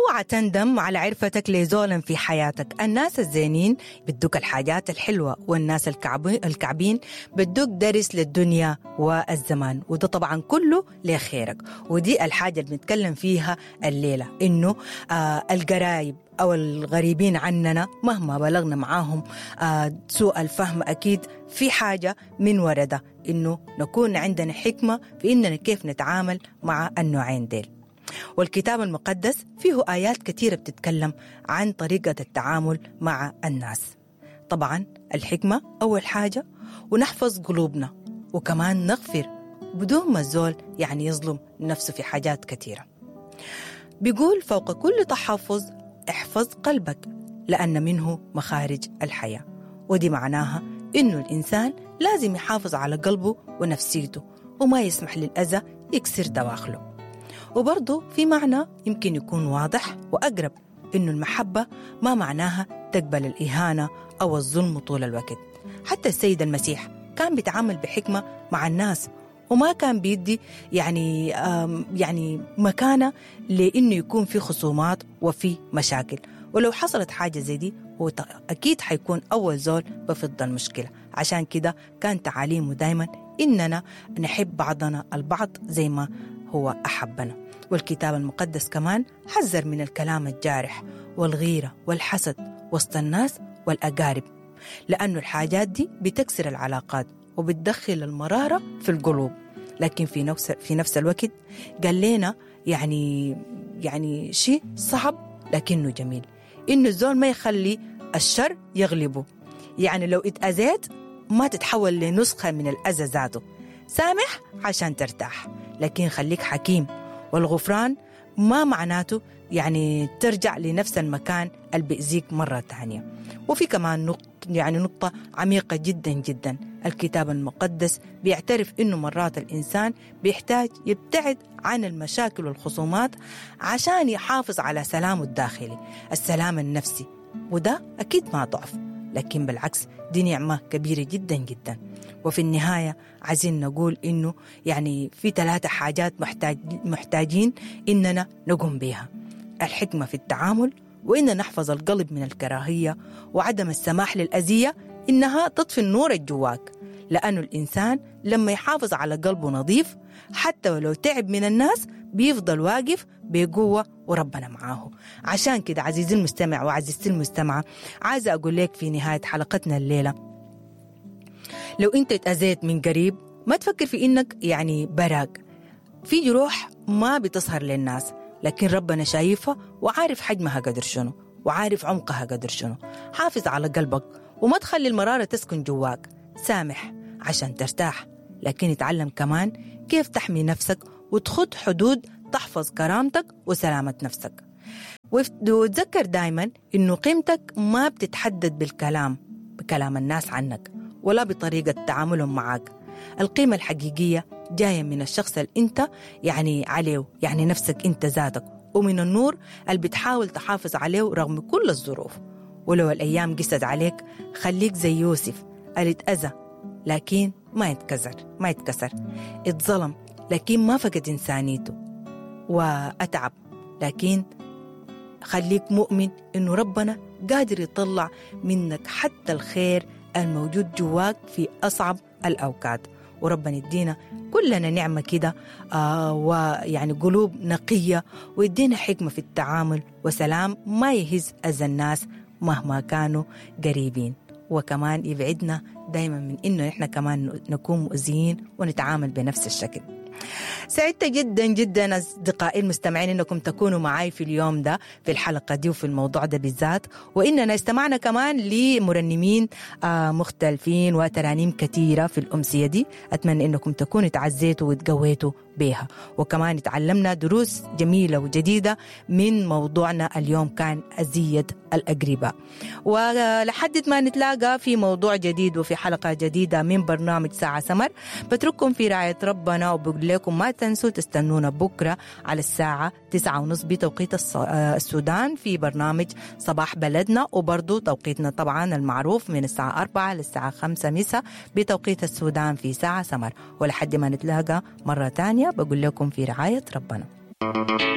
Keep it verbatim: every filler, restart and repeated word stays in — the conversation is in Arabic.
اوعى تندم على عرفتك لزولا في حياتك. الناس الزينين بدوك الحاجات الحلوة، والناس الكعبين بدوك درس للدنيا والزمان، وده طبعا كله لخيرك. ودي الحاجة اللي بنتكلم فيها الليلة، إنه آه القرايب أو الغريبين عننا مهما بلغنا معاهم آه سوء الفهم، أكيد في حاجة من ورده إنه نكون عندنا حكمة في إننا كيف نتعامل مع النوعين ديل. والكتاب المقدس فيه آيات كثيرة بتتكلم عن طريقة التعامل مع الناس. طبعا الحكمة أول حاجة، ونحفظ قلوبنا، وكمان نغفر بدون ما الزول يعني يظلم نفسه في حاجات كثيرة. بيقول فوق كل تحفظ احفظ قلبك لأن منه مخارج الحياة. ودي معناها إنه الإنسان لازم يحافظ على قلبه ونفسيته، وما يسمح للأذى يكسر دواخله. وبرضه في معنى يمكن يكون واضح وأقرب، إنه المحبة ما معناها تقبل الإهانة أو الظلم طول الوقت. حتى السيد المسيح كان بيتعامل بحكمة مع الناس، وما كان بيدي يعني يعني مكانة لأنه يكون في خصومات وفي مشاكل. ولو حصلت حاجة زي دي هو أكيد حيكون أول زول بفض المشكلة. عشان كده كان تعاليمه دايما إننا نحب بعضنا البعض زي ما هو أحبنا. والكتاب المقدس كمان حذر من الكلام الجارح والغيرة والحسد وسط الناس والأقارب، لأنه الحاجات دي بتكسر العلاقات وبتدخل المرارة في القلوب. لكن في نفس في نفس الوقت قال لنا يعني يعني شيء صعب لكنه جميل، إنه الزول ما يخلي الشر يغلبه. يعني لو اتأذيت ما تتحول لنسخة من الأذى ذاته. سامح عشان ترتاح، لكن خليك حكيم. والغفران ما معناته يعني ترجع لنفس المكان اللي بيأذيك مرة تانية. وفي كمان نقطة يعني نقطة عميقة جدا جدا. الكتاب المقدس بيعترف إنه مرات الإنسان بيحتاج يبتعد عن المشاكل والخصومات عشان يحافظ على سلامه الداخلي، السلام النفسي. وده أكيد ما ضعف، لكن بالعكس دي نعمة كبيرة جدا جدا. وفي النهاية عايزين نقول إنه يعني في ثلاثة حاجات محتاج محتاجين إننا نقوم بها: الحكمة في التعامل، وإننا نحفظ القلب من الكراهية، وعدم السماح للأذية إنها تطفي النور الجواك. لأنه الإنسان لما يحافظ على قلبه نظيف حتى ولو تعب من الناس بيفضل واقف بقوة وربنا معاه. عشان كده عزيزي المستمع وعزيزتي المستمعة، عايزة أقول لك في نهاية حلقتنا الليلة، لو أنت اتأذيت من قريب ما تفكر في إنك يعني براق. في جروح ما بتظهر للناس، لكن ربنا شايفها وعارف حجمها قدر شنو، وعارف عمقها قدر شنو. حافظ على قلبك وما تخلي المرارة تسكن جواك. سامح عشان ترتاح، لكن اتعلم كمان كيف تحمي نفسك وتخط حدود تحفظ كرامتك وسلامة نفسك. وتذكر دايما إنه قيمتك ما بتتحدد بالكلام بكلام الناس عنك ولا بطريقة تعاملهم معك. القيمة الحقيقية جاية من الشخص اللي انت يعني عليه، يعني نفسك انت ذاتك، ومن النور اللي بتحاول تحافظ عليه رغم كل الظروف. ولو الأيام قست عليك خليك زي يوسف اللي اتأذى لكن ما يتكسر ما يتكسر اتظلم لكن ما فقد إنسانيته، وأتعب لكن خليك مؤمن إنه ربنا قادر يطلع منك حتى الخير الموجود جواك في أصعب الأوقات. وربنا يدينا كلنا نعمة كده آه ويعني قلوب نقية، ويدينا حكمة في التعامل وسلام ما يهز أذى الناس مهما كانوا قريبين. وكمان يبعدنا دايما من إنه إحنا كمان نكون مؤذيين ونتعامل بنفس الشكل. سعدت جدا جدا أصدقائي المستمعين إنكم تكونوا معي في اليوم ده في الحلقة دي وفي الموضوع ده بالذات، وإننا استمعنا كمان لمرنمين آه مختلفين وترانيم كثيرة في الأمسية دي. أتمنى إنكم تكونوا تعزيتوا وتقويتوا بها، وكمان تعلمنا دروس جميلة وجديدة من موضوعنا اليوم كان أذية الأقرباء. ولحد ما نتلاقى في موضوع جديد وفي حلقة جديدة من برنامج ساعة سمر، بترككم في رعاية ربنا، وبقول لكم ما تنسوا تستنونا بكرة على الساعة تسعة ونص بتوقيت السودان في برنامج صباح بلدنا، وبرضو توقيتنا طبعا المعروف من الساعة أربعة للساعة خمسة مساء بتوقيت السودان في ساعة سمر. ولحد ما نتلاقى مرة تانية بقول لكم في رعاية ربنا.